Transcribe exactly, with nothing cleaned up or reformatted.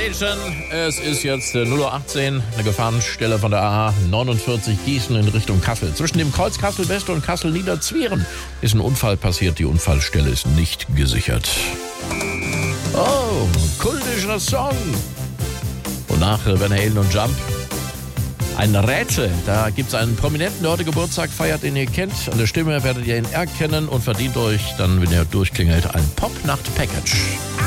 Station. Es ist jetzt null Uhr achtzehn, eine Gefahrenstelle von der A H neunundvierzig Gießen in Richtung Kassel. Zwischen dem Kreuz Kassel-West und Kassel-Niederzwieren ist ein Unfall passiert. Die Unfallstelle ist nicht gesichert. Oh, kultischer Song. Und nach Van Halen und Jump ein Rätsel. Da gibt es einen Prominenten, der heute Geburtstag feiert, den ihr kennt. An der Stimme werdet ihr ihn erkennen und verdient euch dann, wenn ihr durchklingelt, ein Pop-Nacht-Package.